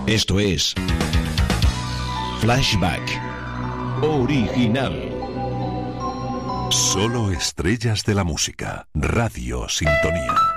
Esto es Flashback Original. Solo estrellas de la música. Radio Sintonía.